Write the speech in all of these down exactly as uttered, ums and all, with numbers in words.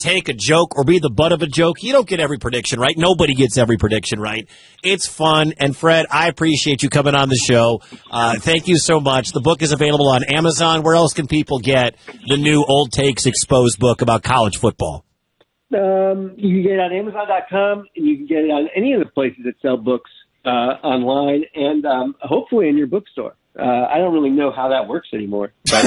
take a joke or be the butt of a joke. You don't get every prediction right. Nobody gets every prediction right. It's fun. And, Fred, I appreciate you coming on the show. Uh, thank you so much. The book is available on Amazon. Where else can people get the new Old Takes Exposed book about college football? Um, you can get it on Amazon dot com, and you can get it on any of the places that sell books uh, online, and um, hopefully in your bookstore. Uh, I don't really know how that works anymore. But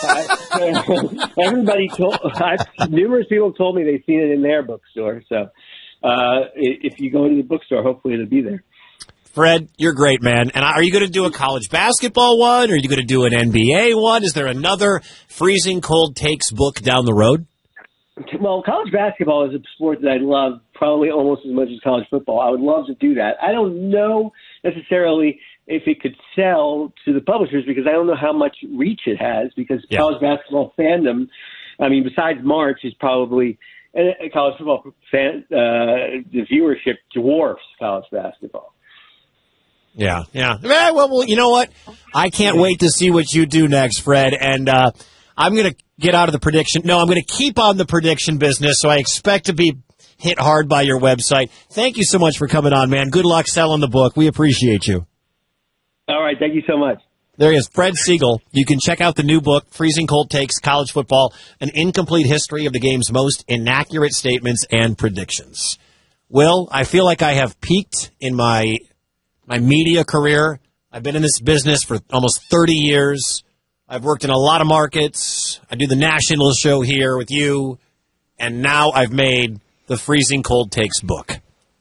I, everybody told, I've, numerous people told me they've seen it in their bookstore. So uh, if you go to the bookstore, hopefully it'll be there. Fred, you're great, man. And are you going to do a college basketball one? Or are you going to do an N B A one? Is there another Freezing Cold Takes book down the road? Well, college basketball is a sport that I love probably almost as much as college football. I would love to do that. I don't know necessarily if it could sell to the publishers because I don't know how much reach it has because yeah. college basketball fandom, I mean, besides March, is probably uh, college football fan, uh, the viewership dwarfs college basketball. Yeah, yeah. Well, well, you know what? I can't wait to see what you do next, Fred. And uh, I'm going to get out of the prediction. No, I'm going to keep on the prediction business, so I expect to be hit hard by your website. Thank you so much for coming on, man. Good luck selling the book. We appreciate you. All right. Thank you so much. There he is, Fred Siegel. You can check out the new book, Freezing Cold Takes, College Football, an incomplete history of the game's most inaccurate statements and predictions. Will, I feel like I have peaked in my my media career. I've been in this business for almost thirty years. I've worked in a lot of markets. I do the national show here with you. And now I've made the Freezing Cold Takes book.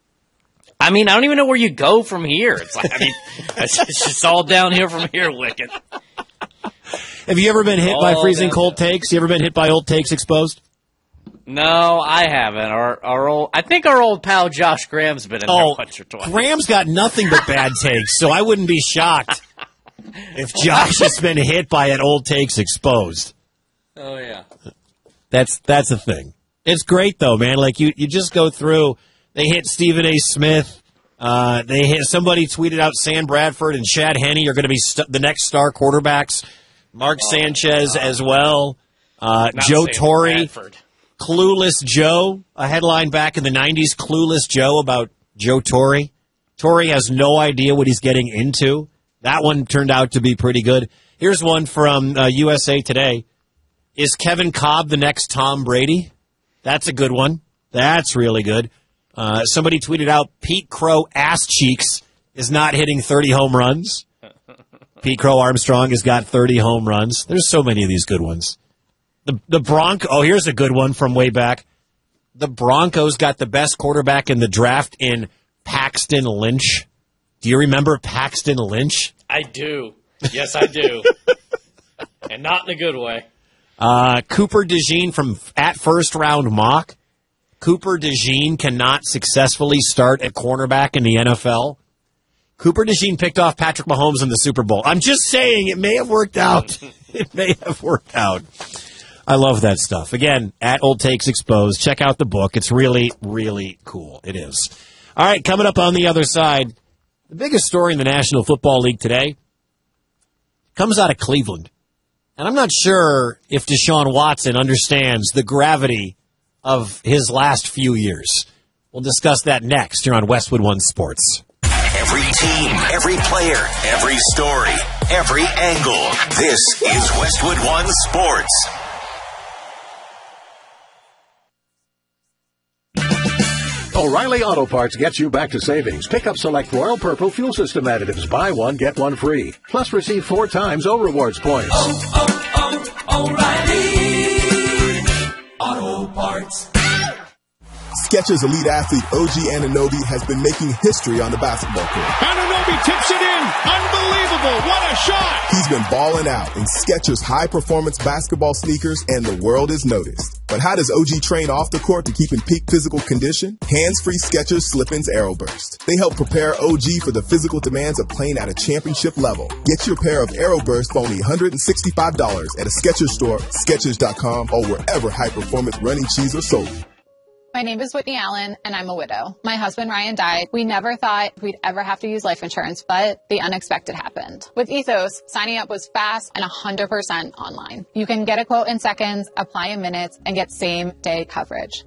I mean, I don't even know where you go from here. It's like, I mean, it's just all downhill from here, Wicked. Have you ever been hit all by Freezing downhill. Cold Takes? You ever been hit by Old Takes Exposed? No, I haven't. Our, our old, I think our old pal Josh Graham's been in oh, there once or twice. Graham's got nothing but bad takes, so I wouldn't be shocked if Josh has been hit by an Old Takes Exposed. Oh, yeah. That's that's a thing. It's great, though, man. Like, you, you just go through. They hit Stephen A. Smith. Uh, they hit, somebody tweeted out Sam Bradford and Chad Henne are going to be st- the next star quarterbacks. Mark oh, Sanchez God. as well. Uh, Joe Sam Torre. Bradford. Clueless Joe. A headline back in the nineties, Clueless Joe, about Joe Torre. Torre has no idea what he's getting into. That one turned out to be pretty good. Here's one from uh, U S A Today. Is Kevin Kolb the next Tom Brady? That's a good one. That's really good. Uh, somebody tweeted out Pete Crow ass cheeks is not hitting thirty home runs. Pete Crow Armstrong has got thirty home runs. There's so many of these good ones. The the Bronco. Oh, here's a good one from way back. The Broncos got the best quarterback in the draft in Paxton Lynch. Do you remember Paxton Lynch? I do. Yes, I do. And not in a good way. Uh, Cooper DeJean from at first round mock. Cooper DeJean cannot successfully start at cornerback in the N F L. Cooper DeJean picked off Patrick Mahomes in the Super Bowl. I'm just saying it may have worked out. It may have worked out. I love that stuff. Again, at Old Takes Exposed. Check out the book. It's really, really cool. It is. All right, coming up on the other side, the biggest story in the National Football League today comes out of Cleveland. And I'm not sure if Deshaun Watson understands the gravity of his last few years. We'll discuss that next here on Westwood One Sports. Every team, every player, every story, every angle. This is Westwood One Sports. O'Reilly Auto Parts gets you back to savings. Pick up select Royal Purple fuel system additives. Buy one, get one free. Plus receive four times O Rewards points. Oh, oh, oh, O'Reilly Auto Parts. Skechers elite athlete O G Anunoby has been making history on the basketball court. Anunoby tips it in. Unbelievable. What a shot. He's been balling out in Skechers high-performance basketball sneakers, and the world is noticed. But how does O G train off the court to keep in peak physical condition? Hands-free Skechers Slip-ins Aeroburst. They help prepare O G for the physical demands of playing at a championship level. Get your pair of Aeroburst for only one hundred sixty-five dollars at a Skechers store, Skechers dot com, or wherever high-performance running shoes are sold. My name is Whitney Allen, and I'm a widow. My husband, Ryan, died. We never thought we'd ever have to use life insurance, but the unexpected happened. With Ethos, signing up was fast and one hundred percent online. You can get a quote in seconds, apply in minutes, and get same-day coverage.